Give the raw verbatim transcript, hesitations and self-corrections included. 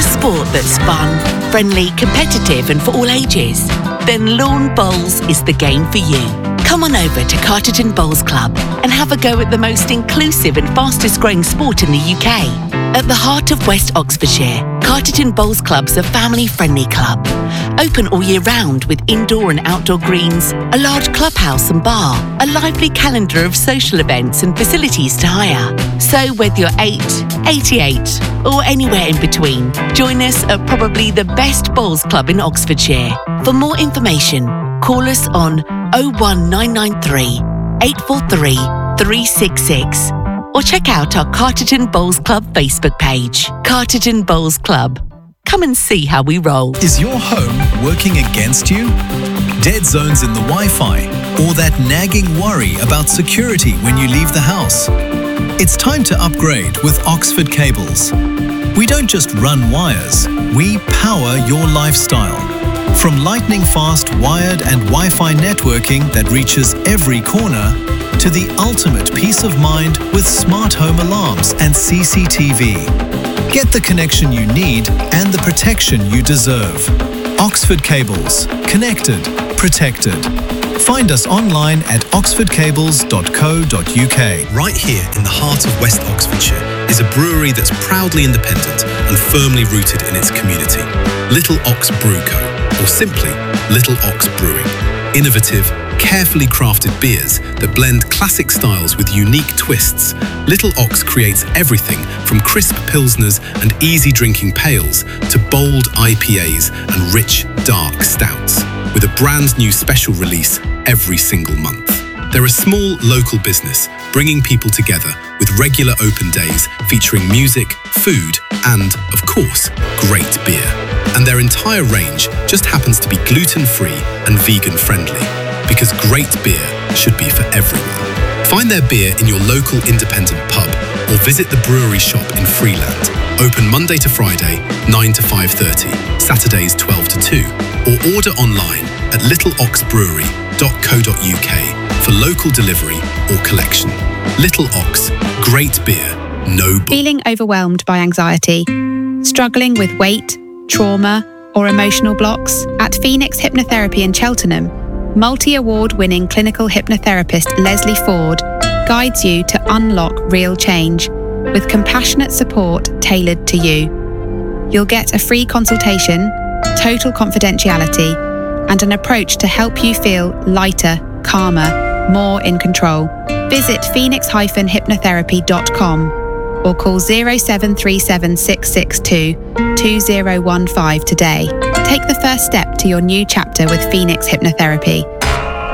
a sport that's fun, friendly, competitive and for all ages? Then lawn bowls is the game for you. Come on over to Carterton Bowls Club and have a go at the most inclusive and fastest growing sport in the U K. At the heart of West Oxfordshire, Carterton Bowls Club's a family-friendly club. Open all year round with indoor and outdoor greens, a large clubhouse and bar, a lively calendar of social events and facilities to hire. So whether you're eight, eighty-eight or anywhere in between, join us at probably the best bowls club in Oxfordshire. For more information, call us on oh one nine nine three, eight four three, three six six or check out our Carterton Bowls Club Facebook page. Carterton Bowls Club. Come and see how we roll. Is your home working against you? Dead zones in the Wi-Fi or that nagging worry about security when you leave the house? It's time to upgrade with Oxford Cables. We don't just run wires, we power your lifestyle. From lightning-fast wired and Wi-Fi networking that reaches every corner, to the ultimate peace of mind with smart home alarms and C C T V. Get the connection you need and the protection you deserve. Oxford Cables. Connected. Protected. Find us online at oxford cables dot co dot uk. Right here in the heart of West Oxfordshire is a brewery that's proudly independent and firmly rooted in its community. Little Ox Brew Co, or simply Little Ox Brewing. Innovative, carefully crafted beers that blend classic styles with unique twists. Little Ox creates everything from crisp pilsners and easy drinking pales to bold I P As and rich, dark stouts, with a brand new special release every single month. They're a small local business bringing people together with regular open days featuring music, food and, of course, great beer. And their entire range just happens to be gluten-free and vegan-friendly, because great beer should be for everyone. Find their beer in your local independent pub or visit the brewery shop in Freeland, open Monday to Friday, nine to five thirty, Saturdays twelve to two, or order online at little ox brewery dot co dot uk for local delivery or collection. Little Ox, great beer, no bull. Feeling overwhelmed by anxiety? Struggling with weight, trauma, or emotional blocks? At Phoenix Hypnotherapy in Cheltenham, multi-award winning clinical hypnotherapist Leslie Ford guides you to unlock real change with compassionate support tailored to you. You'll get a free consultation, total confidentiality, and an approach to help you feel lighter, calmer, more in control. Visit phoenix dash hypnotherapy dot com or call zero seven three seven six six two two zero one five today. Take the first step to your new chapter with Phoenix Hypnotherapy.